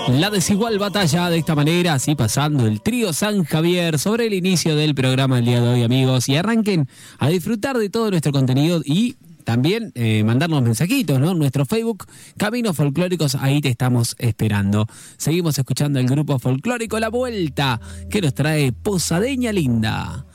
La desigual batalla de esta manera, así pasando el trío San Javier sobre el inicio del programa el día de hoy, amigos. Y arranquen a disfrutar de todo nuestro contenido y también mandarnos mensajitos, ¿no? Nuestro Facebook, Caminos Folclóricos, ahí te estamos esperando. Seguimos escuchando el grupo folclórico La Vuelta, que nos trae Posadeña Linda.